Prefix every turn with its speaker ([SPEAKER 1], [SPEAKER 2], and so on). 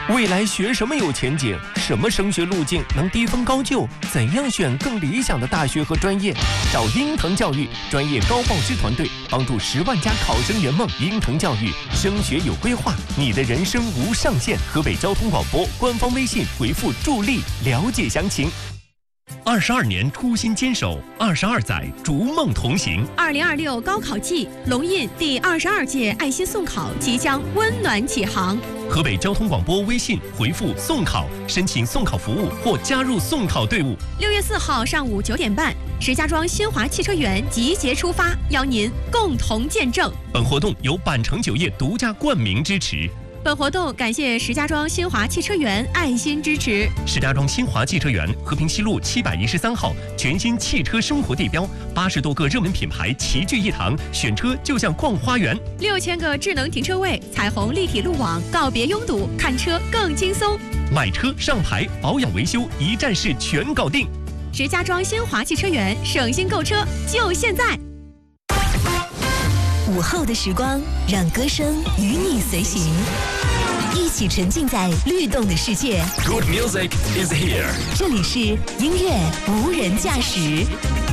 [SPEAKER 1] 未来学什么有前景？什么升学路径能低分高就？怎样选更理想的大学和专业？找英腾教育专业高报师团队，帮助10万家考生圆梦。英腾教育升学有规划，你的人生无上限。河北交通广播官方微信回复助力了解详情。22年初心坚守，22载逐梦同行。
[SPEAKER 2] 2026高考季，龙印第22届爱心送考即将温暖启航。
[SPEAKER 1] 河北交通广播微信回复送考，申请送考服务或加入送考队伍。
[SPEAKER 2] 6月4号上午9点半，石家庄新华汽车园集结出发，邀您共同见证。
[SPEAKER 1] 本活动由百城酒业独家冠名支持。
[SPEAKER 2] 本活动感谢石家庄新华汽车园爱心支持。
[SPEAKER 1] 石家庄新华汽车园和平西路713号，全新汽车生活地标，80多个热门品牌齐聚一堂，选车就像逛花园。
[SPEAKER 2] 6000个智能停车位，彩虹立体路网，告别拥堵，看车更轻松。
[SPEAKER 1] 买车上牌，保养维修一站式全搞定。
[SPEAKER 2] 石家庄新华汽车园，省心购车就现在。
[SPEAKER 3] 午后的时光，让歌声与你随行，一起沉浸在律动的世界。
[SPEAKER 4] Good music is here。
[SPEAKER 3] 这里是音乐无人驾驶。